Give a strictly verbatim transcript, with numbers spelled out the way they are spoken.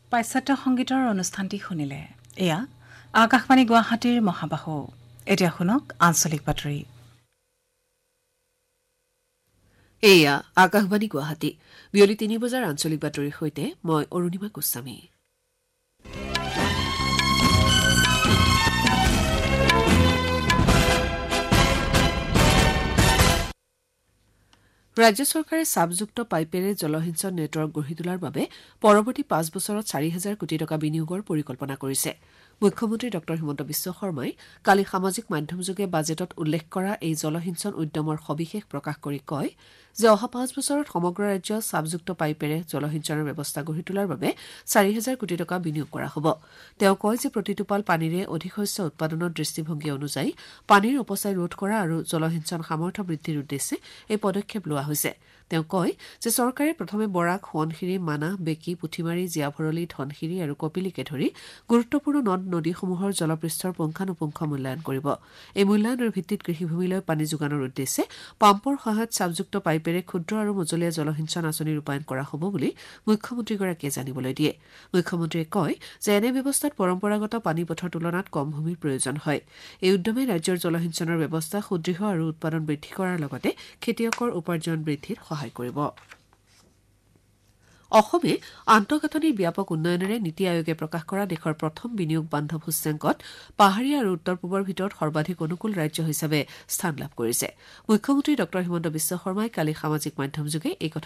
পাশ্চাত্য সংগীতৰ অনুষ্ঠানটি শুনিলে। এয়া আকাশবাণী গুৱাহাটীৰ মহাবাহু। এতিয়া শুনক আঞ্চলিক বাতৰি। এয়া আকাশবাণী গুৱাহাটী। বিয়লি তিনি বজাৰ আঞ্চলিক বাতৰিৰ সৈতে মই অৰুণিমা গোস্বামী। ৰাজ্য চৰকাৰে চাপযুক্ত পাইপেৰে জলসিঞ্চন নেটৱৰ্ক গঢ়ি তোলাৰ বাবে পৰৱৰ্তী পাঁচ বছৰত চাৰি হাজাৰ কোটি টকা বিনিয়োগৰ পৰিকল্পনা কৰিছে। মুখ্যমন্ত্ৰী ডঃ হিমন্ত বিশ্ব শৰ্মাই কালি সামাজিক মাধ্যমযোগে বাজেটত উল্লেখ কৰা এই জলসিঞ্চন উদ্যমৰ সবিশেষ প্ৰকাশ কৰি কয় যে অহা পাঁচ বছৰত সমগ্ৰ ৰাজ্য চাপযুক্ত পাইপেৰে জলসিঞ্চনৰ ব্যৱস্থা গঢ়ি তোলাৰ বাবে চাৰি হাজাৰ কোটি টকা বিনিয়োগ কৰা হ'ব। তেওঁ কয় যে প্ৰতিটোপাল পানীৰে অধিক শস্য উৎপাদনৰ দৃষ্টিভংগী অনুযায়ী পানীৰ অপচয় ৰোধ কৰা আৰু জলসিঞ্চন সামৰ্থ্য বৃদ্ধিৰ উদ্দেশ্যে এই পদক্ষেপ লোৱা হৈছে। তেওঁ কয় যে চৰকাৰে প্ৰথমে বৰাক, সোৱণশিৰি, মানাহ, বেকী, পুথিমাৰী, জীয়াভৰলী, ধনশিৰি আৰু কপিলীকে ধৰি গুৰুত্বপূৰ্ণ নদ নদীসমূহৰ জলপৃষ্ঠৰ পুংখানুপুংখ মূল্যায়ন কৰিব। এই মূল্যায়নৰ ভিত্তিত কৃষিভূমিলৈ পানী যোগানৰ উদ্দেশ্যে পাম্পৰ সহায়ত চাপযুক্ত পাইপেৰে ক্ষুদ্ৰ আৰু মজলীয়া জলসিঞ্চন আঁচনি ৰূপায়ণ কৰা হ'ব বুলি মুখ্যমন্ত্ৰীগৰাকীয়ে জানিবলৈ দিয়ে। মুখ্যমন্ত্ৰীয়ে কয় যে এনে ব্যৱস্থাত পৰম্পৰাগত পানীপথৰ তুলনাত কম ভূমিৰ প্ৰয়োজন হয়। এই উদ্যমে ৰাজ্যৰ জলসিঞ্চনৰ ব্যৱস্থা সুদৃঢ় আৰু উৎপাদন বৃদ্ধি কৰাৰ লগতে খেতিয়কৰ উপাৰ্জন বৃদ্ধিত সহায় কৰিব। অসমে আন্তঃগাঁথনিৰ ব্যাপক উন্নয়নেৰে নীতি আয়োগে প্ৰকাশ কৰা দেশৰ প্ৰথম বিনিয়োগ বান্ধৱ সূচ্যাংকত পাহাৰীয়া আৰু উত্তৰ পূবৰ ভিতৰত সৰ্বাধিক অনুকূল ৰাজ্য হিচাপে স্থান লাভ কৰিছে। মুখ্যমন্ত্ৰী ডঃ হিমন্ত বিশ্ব শৰ্মাই কালি সামাজিক মাধ্যমযোগে এই কথা